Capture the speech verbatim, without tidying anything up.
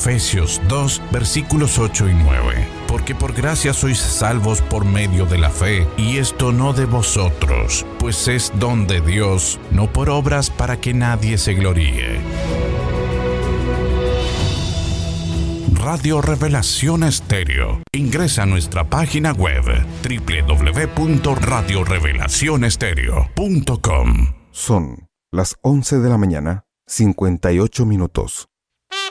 Efesios dos, versículos ocho y nueve. Porque por gracia sois salvos por medio de la fe, y esto no de vosotros, pues es don de Dios, no por obras para que nadie se gloríe. Radio Revelación Estéreo. Ingresa a nuestra página web doble u doble u doble u punto radio revelación estéreo punto com. Son las once de la mañana, cincuenta y ocho minutos.